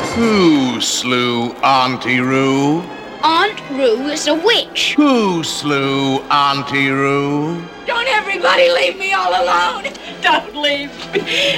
Who slew Auntie Roo? Aunt Roo is a witch. Who slew Auntie Roo? Don't everybody leave me all alone. Don't leave me.